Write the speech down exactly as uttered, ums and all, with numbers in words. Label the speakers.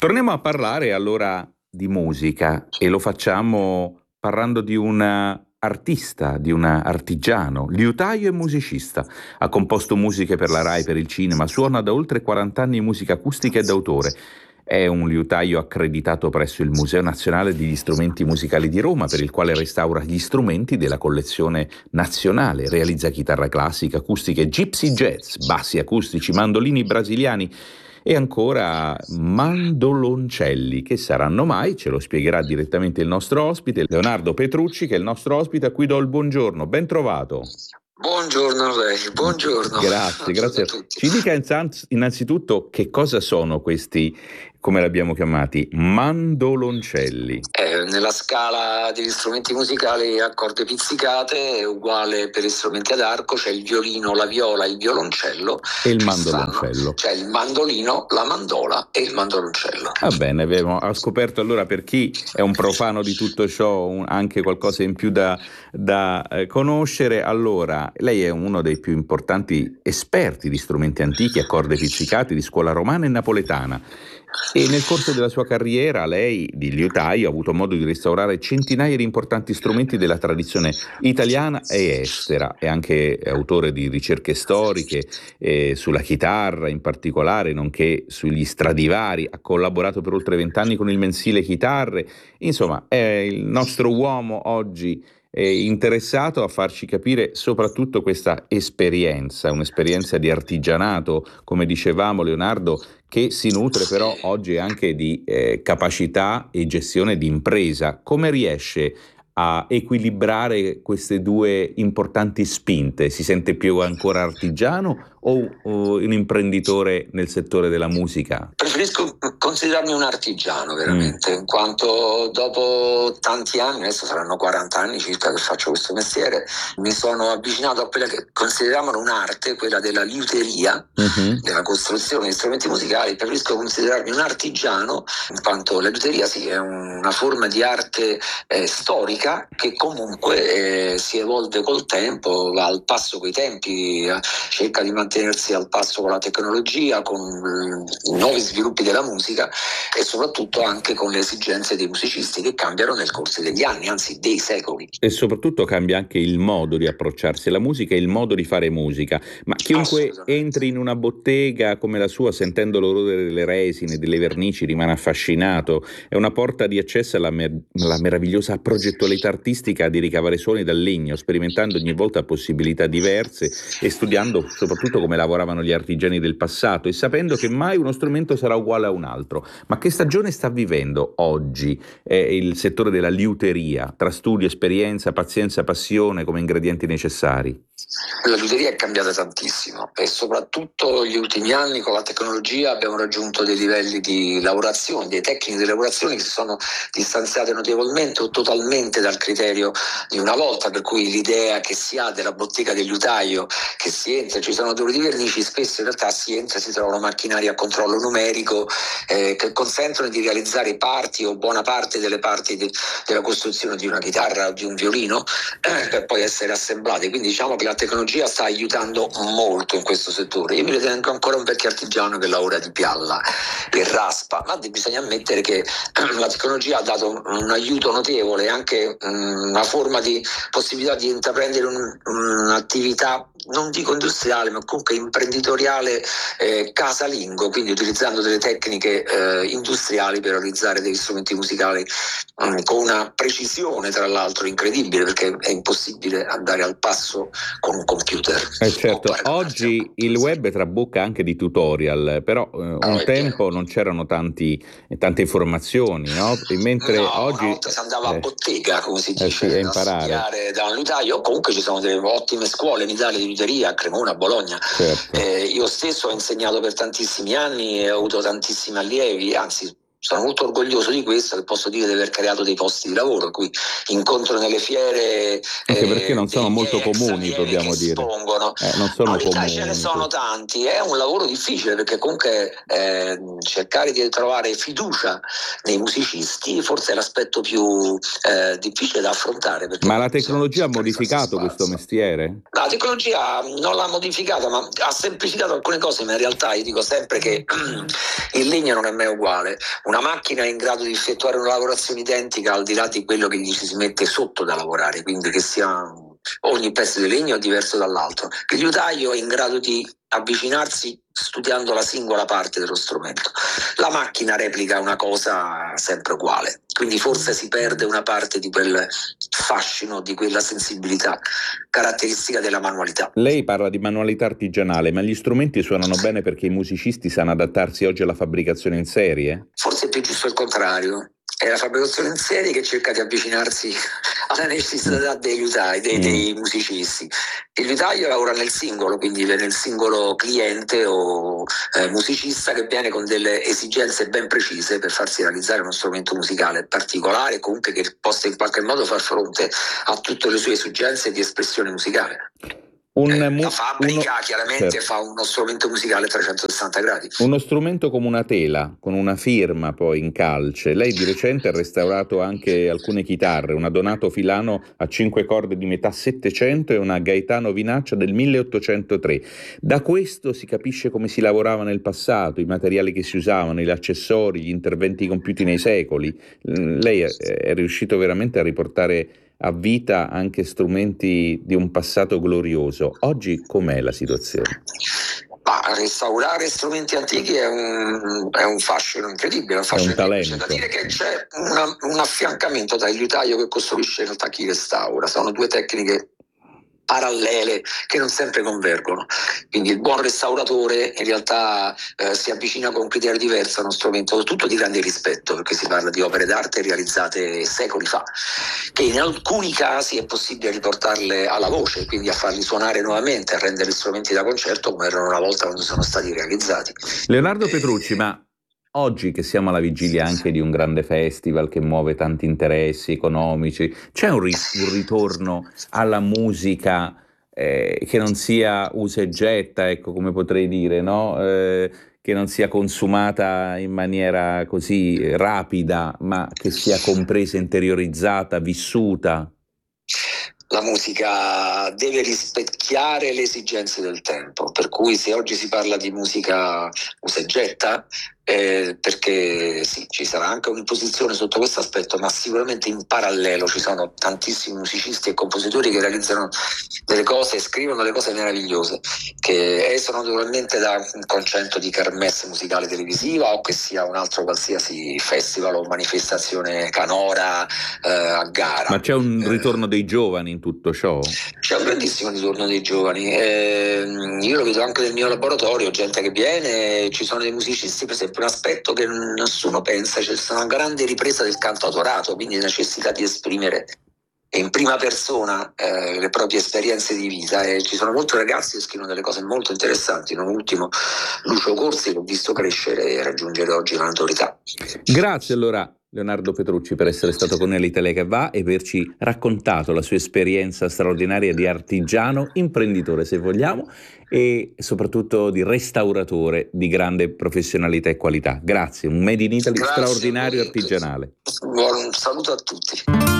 Speaker 1: Torniamo a parlare allora di musica e lo facciamo parlando di un artista, di un artigiano, liutaio e musicista. Ha composto musiche per la Rai, per il cinema, suona da oltre quaranta anni musica acustica e d'autore. È un liutaio accreditato presso il Museo Nazionale degli Strumenti Musicali di Roma, per il quale restaura gli strumenti della collezione nazionale, realizza chitarra classica, acustica, gypsy jazz, bassi acustici, mandolini brasiliani e ancora mandoloncelli. Che saranno mai? Ce lo spiegherà direttamente il nostro ospite, Leonardo Petrucci, che è il nostro ospite, a cui do il buongiorno. Ben trovato.
Speaker 2: Buongiorno a lei, buongiorno.
Speaker 1: Grazie, grazie. Ci dica innanzitutto che cosa sono questi, come li abbiamo chiamati, mandoloncelli.
Speaker 2: Eh, nella scala degli strumenti musicali a corde pizzicate è uguale per gli strumenti ad arco, c'è il violino, la viola, il violoncello
Speaker 1: e il mandoloncello.
Speaker 2: C'è il mandolino, la mandola e il mandoloncello.
Speaker 1: Va bene, abbiamo ha scoperto allora, per chi è un profano di tutto ciò, un, anche qualcosa in più da, da eh, conoscere. Allora, lei è uno dei più importanti esperti di strumenti antichi a corde pizzicate di scuola romana e napoletana. E nel corso della sua carriera lei, di liutaio, ha avuto modo di restaurare centinaia di importanti strumenti della tradizione italiana e estera. È anche autore di ricerche storiche eh, sulla chitarra in particolare, nonché sugli Stradivari. Ha collaborato per oltre vent'anni con il mensile Chitarre. Insomma, è il nostro uomo oggi interessato a farci capire soprattutto questa esperienza, un'esperienza di artigianato, come dicevamo Leonardo, che si nutre però oggi anche di eh, capacità e gestione di impresa. Come riesce a equilibrare queste due importanti spinte? Si sente più ancora artigiano o, o un imprenditore nel settore della musica?
Speaker 2: Preferisco considerarmi un artigiano veramente, mm. in quanto dopo tanti anni, adesso saranno quaranta anni circa che faccio questo mestiere, mi sono avvicinato a quella che consideravano un'arte, quella della liuteria, mm-hmm. della costruzione di strumenti musicali. Preferisco considerarmi un artigiano, in quanto la liuteria sì, è una forma di arte eh, storica che comunque eh, si evolve col tempo, va al passo coi tempi, eh, cerca di mantenersi al passo con la tecnologia, con i nuovi sviluppi della musica e soprattutto anche con le esigenze dei musicisti che cambiano nel corso degli anni, anzi dei secoli.
Speaker 1: E soprattutto cambia anche il modo di approcciarsi alla musica e il modo di fare musica. Ma chiunque entri in una bottega come la sua, sentendo l'odore delle resine, delle vernici, rimane affascinato. È una porta di accesso alla, mer- alla meravigliosa progettualità artistica di ricavare suoni dal legno, sperimentando ogni volta possibilità diverse e studiando soprattutto come lavoravano gli artigiani del passato e sapendo che mai uno strumento sarà uguale a un altro. Ma che stagione sta vivendo oggi eh, il settore della liuteria, tra studio, esperienza, pazienza, passione come ingredienti necessari?
Speaker 2: La liuteria è cambiata tantissimo e soprattutto negli ultimi anni con la tecnologia abbiamo raggiunto dei livelli di lavorazione, dei tecniche di lavorazione che si sono distanziate notevolmente o totalmente dal criterio di una volta, per cui l'idea che si ha della bottega del liutaio, che si entra, ci sono due di vernici, spesso in realtà si entra e si trovano macchinari a controllo numerico eh, che consentono di realizzare parti o buona parte delle parti de- della costruzione di una chitarra o di un violino eh, per poi essere assemblate. Quindi diciamo che la tecnologia sta aiutando molto in questo settore. Io mi ritengo ancora un vecchio artigiano che lavora di pialla e raspa, ma bisogna ammettere che la tecnologia ha dato un aiuto notevole, anche una forma di possibilità di intraprendere un, un'attività, non dico industriale, ma comunque imprenditoriale eh, casalingo, quindi utilizzando delle tecniche eh, industriali per realizzare degli strumenti musicali mh, con una precisione, tra l'altro, incredibile, perché è impossibile andare al passo con un computer.
Speaker 1: Eh certo, oggi il web trabocca anche di tutorial, però eh, un oh, tempo non c'erano tanti, tante informazioni, no? E mentre
Speaker 2: no,
Speaker 1: oggi
Speaker 2: una volta si andava eh, a bottega, come si dice,
Speaker 1: eh sì, a imparare
Speaker 2: da un liutaio. Comunque ci sono delle ottime scuole in Italia di liuteria, a Cremona, a Bologna.
Speaker 1: Certo.
Speaker 2: Eh, io stesso ho insegnato per tantissimi anni e ho avuto tantissimi allievi, anzi sono molto orgoglioso di questo, che posso dire di aver creato dei posti di lavoro, qui incontro nelle fiere
Speaker 1: anche perché
Speaker 2: eh,
Speaker 1: non sono molto comuni, dobbiamo dire
Speaker 2: eh,
Speaker 1: non sono
Speaker 2: no,
Speaker 1: comuni,
Speaker 2: ce ne sono tanti, è un lavoro difficile perché comunque eh, cercare di trovare fiducia nei musicisti forse è l'aspetto più eh, difficile da affrontare.
Speaker 1: Ma la tecnologia ha modificato questo mestiere?
Speaker 2: La tecnologia non l'ha modificato, ma ha semplificato alcune cose, ma in realtà io dico sempre che Il legno non è mai uguale, una macchina è in grado di effettuare una lavorazione identica al di là di quello che gli si mette sotto da lavorare, quindi che sia ogni pezzo di legno è diverso dall'altro. Il liutaio è in grado di avvicinarsi studiando la singola parte dello strumento. La macchina replica una cosa sempre uguale, quindi forse si perde una parte di quel fascino, di quella sensibilità caratteristica della manualità.
Speaker 1: Lei parla di manualità artigianale, ma gli strumenti suonano bene perché i musicisti sanno adattarsi oggi alla fabbricazione in serie?
Speaker 2: Forse è più giusto il contrario. È la fabbricazione in serie che cerca di avvicinarsi alla necessità dei liutai, dei, dei musicisti. Il liutaio lavora nel singolo, quindi nel singolo cliente o eh, musicista che viene con delle esigenze ben precise per farsi realizzare uno strumento musicale particolare, comunque che possa in qualche modo far fronte a tutte le sue esigenze di espressione musicale. Un, eh, la fabbrica uno, chiaramente certo. fa uno strumento musicale a trecentosessanta gradi.
Speaker 1: Uno strumento come una tela, con una firma poi in calce. Lei di recente ha restaurato anche alcune chitarre, una Donato Filano a cinque corde di metà Settecento e una Gaetano Vinaccia del milleottocentotre. Da questo si capisce come si lavorava nel passato, i materiali che si usavano, gli accessori, gli interventi compiuti nei secoli. Lei è, è riuscito veramente a riportare a vita anche strumenti di un passato glorioso. Oggi com'è la situazione?
Speaker 2: Ma restaurare strumenti antichi è un, è un fascino incredibile, un fascino
Speaker 1: è un talento.
Speaker 2: C'è da dire che c'è una, un affiancamento tra il liutaio che costruisce e in realtà chi restaura. Sono due tecniche parallele che non sempre convergono, quindi il buon restauratore in realtà eh, si avvicina con un criterio diverso a uno strumento tutto di grande rispetto, perché si parla di opere d'arte realizzate secoli fa, che in alcuni casi è possibile riportarle alla voce, quindi a farli suonare nuovamente, a rendere strumenti da concerto come erano una volta quando sono stati realizzati.
Speaker 1: Leonardo Petrucci, ma oggi che siamo alla vigilia anche di un grande festival che muove tanti interessi economici, c'è un, ri- un ritorno alla musica eh, che non sia usa e getta, ecco, come potrei dire, no? Eh, che non sia consumata in maniera così rapida, ma che sia compresa, interiorizzata, vissuta?
Speaker 2: La musica deve rispecchiare le esigenze del tempo, per cui se oggi si parla di musica usa e getta, eh, perché sì, ci sarà anche un'imposizione sotto questo aspetto, ma sicuramente in parallelo ci sono tantissimi musicisti e compositori che realizzano delle cose, scrivono delle cose meravigliose, che esulano naturalmente da un concetto di kermesse musicale televisiva o che sia un altro qualsiasi festival o manifestazione canora eh, a gara.
Speaker 1: Ma c'è un ritorno dei giovani in tutto ciò?
Speaker 2: C'è un grandissimo ritorno dei giovani, eh, io lo vedo anche nel mio laboratorio, gente che viene, ci sono dei musicisti, per esempio un aspetto che nessuno pensa, c'è una grande ripresa del canto autorato, quindi la necessità di esprimere in prima persona eh, le proprie esperienze di vita, e ci sono molti ragazzi che scrivono delle cose molto interessanti, non ultimo Lucio Corsi, che ho visto crescere e raggiungere oggi la notorietà.
Speaker 1: Grazie allora Leonardo Petrucci per essere stato con noi all'Italia che va e averci raccontato la sua esperienza straordinaria di artigiano, imprenditore se vogliamo, e soprattutto di restauratore di grande professionalità e qualità. Grazie, un Made in Italy Grazie straordinario artigianale.
Speaker 2: Buon saluto a tutti.